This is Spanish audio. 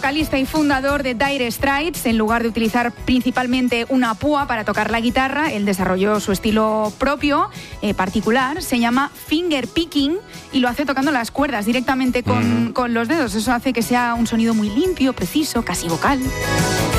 vocalista y fundador de Dire Straits. En lugar de utilizar principalmente una púa para tocar la guitarra, él desarrolló su estilo propio, particular. Se llama finger picking y lo hace tocando las cuerdas directamente con los dedos. Eso hace que sea un sonido muy limpio, preciso, casi vocal.